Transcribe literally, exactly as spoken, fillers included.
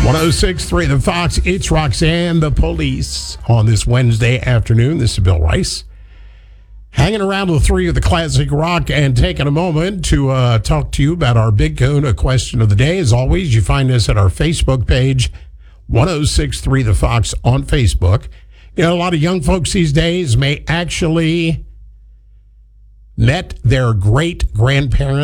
one oh six point three The Fox, it's Roxanne, the Police on this Wednesday afternoon. This is Bill Rice. Hanging around with three of the classic rock and taking a moment to uh, talk to you about our Big Kahuna question of the day. As always, you find us at our Facebook page, one oh six point three The Fox on Facebook. You know, a lot of young folks these days may actually met their great-grandparents